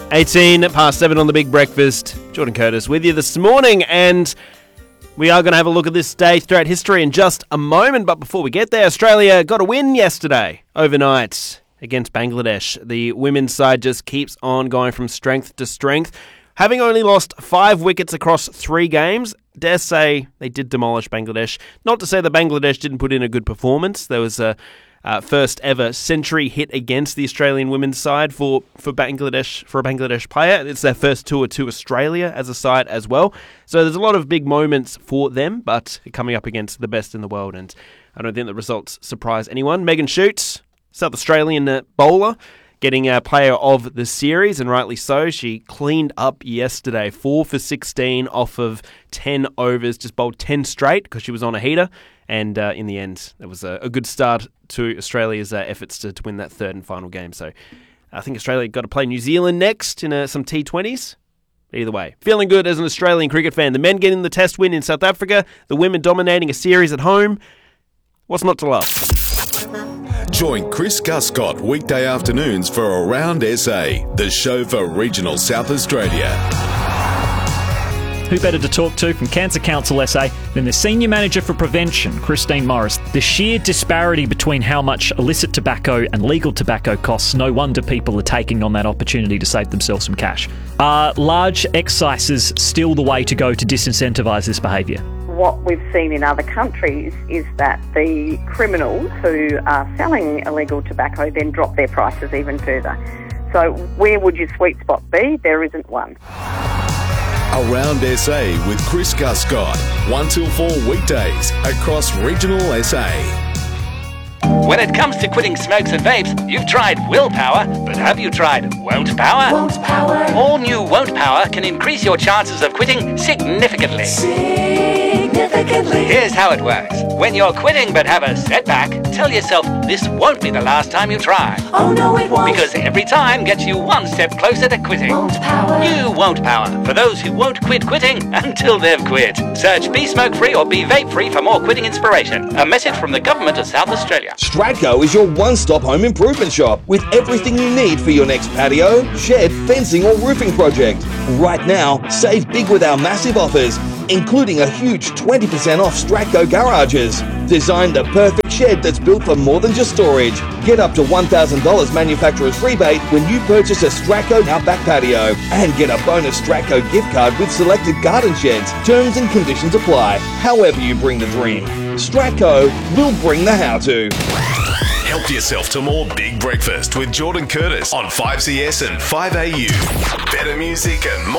18 past 7 on the Big Breakfast. Jordan Curtis with you this morning, and we are going to have a look at this day throughout history in just a moment. But before we get there, Australia got a win yesterday, overnight, against Bangladesh. The women's side just keeps on going from strength to strength. Having only lost 5 wickets across 3 games, dare say they did demolish Bangladesh. Not to say that Bangladesh didn't put in a good performance. There was a first ever century hit against the Australian women's side for a Bangladesh player. It's their first tour to Australia as a side as well. So there's a lot of big moments for them, but coming up against the best in the world, and I don't think the results surprise anyone. Megan Schutz, South Australian bowler, getting a player of the series, and rightly so. She cleaned up yesterday, 4 for 16 off of 10 overs, just bowled 10 straight because she was on a heater. And in the end, it was a good start to Australia's efforts to win that third and final game. So I think Australia got to play New Zealand next in some T20s. Either way, feeling good as an Australian cricket fan. The men getting the test win in South Africa, the women dominating a series at home. What's not to love? Join Chris Guscott weekday afternoons for Around SA, the show for regional South Australia. Who better to talk to from Cancer Council SA than the Senior Manager for Prevention, Christine Morris. The sheer disparity between how much illicit tobacco and legal tobacco costs, no wonder people are taking on that opportunity to save themselves some cash. Are large excises still the way to go to disincentivise this behaviour? What we've seen in other countries is that the criminals who are selling illegal tobacco then drop their prices even further. So where would your sweet spot be? There isn't one. Around SA with Chris Guscott, 1 till 4 weekdays across regional SA. When it comes to quitting smokes and vapes, you've tried willpower, but have you tried Won't Power? Won't Power. All new Won't Power can increase your chances of quitting significantly. Here's how it works. When you're quitting but have a setback, tell yourself this won't be the last time you try. Oh no, it won't. Because every time gets you one step closer to quitting. Won't Power. New Won't Power, for those who won't quit quitting until they've quit. Search Be Smoke Free or Be Vape Free for more quitting inspiration. A message from the Government of South Australia. Stratco is your one-stop home improvement shop with everything you need for your next patio, shed, fencing or roofing project. Right now, save big with our massive offers, including a huge 20% off Stratco garages. Design the perfect shed that's built for more than just storage. Get up to $1,000 manufacturer's rebate when you purchase a Stratco Outback patio, and get a bonus Stratco gift card with selected garden sheds. Terms and conditions apply. However you bring the dream, Stratco will bring the how-to. Help yourself to more Big Breakfast with Jordan Curtis on 5CS and 5AU. Better music and more.